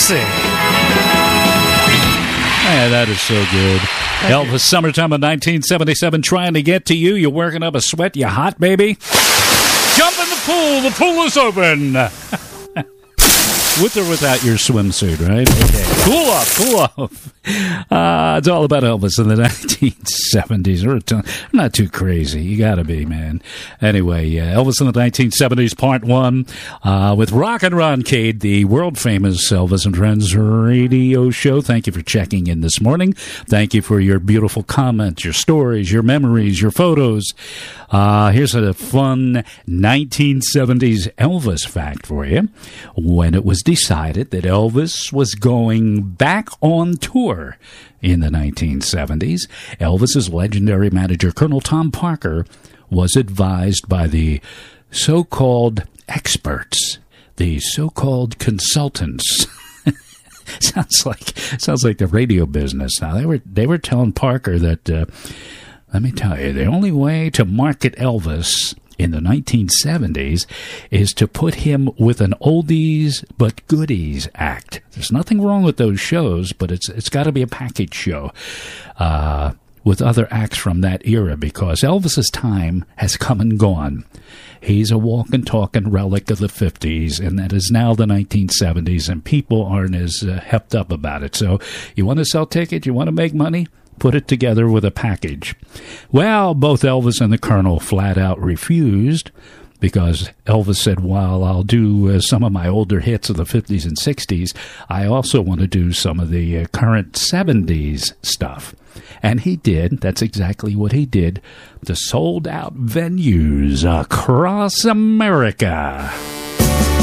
Sexy. Man, that is so good. Elvis, summertime of 1977, trying to get to you. You're working up a sweat. You hot, baby? Jump in the pool. The pool is open. With or without your swimsuit, right? Okay. Cool off. It's all about Elvis in the 1970s. We're not too crazy. You got to be, man. Anyway, Elvis in the 1970s, part one, with Rockin' Roncade, the world-famous Elvis and Friends radio show. Thank you for checking in this morning. Thank you for your beautiful comments, your stories, your memories, your photos. Here's a fun 1970s Elvis fact for you. When it was decided that Elvis was going back on tour in the 1970s, Elvis's legendary manager, Colonel Tom Parker, was advised by the so-called experts, the so-called consultants. Sounds like the radio business. Now they were telling Parker that let me tell you, the only way to market Elvis in the 1970s is to put him with an oldies but goodies act. There's nothing wrong with those shows, but it's got to be a package show with other acts from that era, because Elvis's time has come and gone. He's a walking, talking relic of the 50s, and that is now the 1970s, and people aren't as hepped up about it. So you want to sell tickets? You want to make money? Put it together with a package. Well, both Elvis and the Colonel flat out refused, because Elvis said, while I'll do some of my older hits of the 50s and 60s, I also want to do some of the current 70s stuff. And he did. That's exactly what he did. The sold-out venues across America.